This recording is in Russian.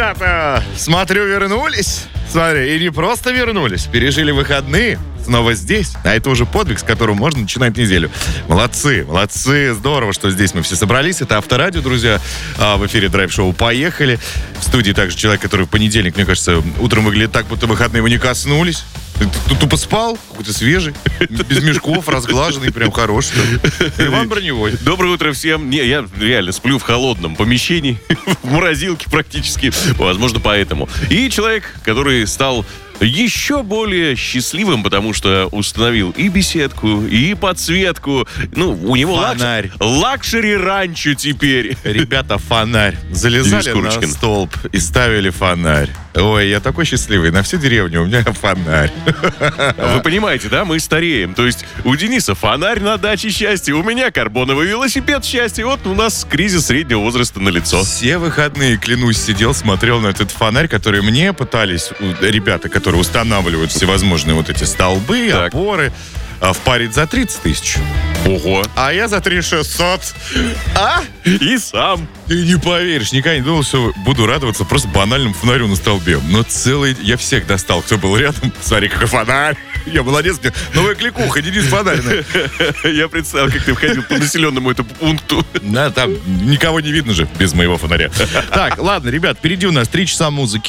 ребята, смотрю, вернулись. Смотри, и не просто вернулись, пережили выходные, снова здесь. А это уже подвиг, с которого можно начинать неделю. Молодцы, здорово, что здесь мы все собрались. Это Авторадио, друзья. В эфире драйв-шоу «Поехали». В студии также человек, который в понедельник, мне кажется, утром выглядит так, будто выходные его не коснулись. Ты тупо спал, какой-то свежий, без мешков, разглаженный, прям хороший. Иван Броневой. Доброе утро всем. Не, я реально сплю в холодном помещении, в морозилке практически, возможно, поэтому. И человек, который стал еще более счастливым, потому что установил и беседку, и подсветку. Ну, у него фонарь. Лакшери ранчо теперь. Ребята, фонарь. Залезали на столб и ставили фонарь. Ой, я такой счастливый. На всю деревню у меня фонарь. Вы понимаете, да? Мы стареем. То есть у Дениса фонарь на даче счастья, у меня карбоновый велосипед счастья. Вот у нас кризис среднего возраста налицо. Все выходные, клянусь, сидел, смотрел на этот фонарь, который мне пытались ребята, которые устанавливают всевозможные вот эти столбы, опоры, впарить за 30 тысяч. Ого. А я за 3600. И сам. Ты не поверишь, никогда не думал, что буду радоваться просто банальному фонарю на столбе. Но целый... Я всех достал, кто был рядом. Смотри, какой фонарь. Я молодец. Новая кликуха, Денис Фонарь. Я представил, как ты входил по населенному этому пункту. Да, там никого не видно же без моего фонаря. Так, ладно, ребят, впереди у нас 3 часа музыки.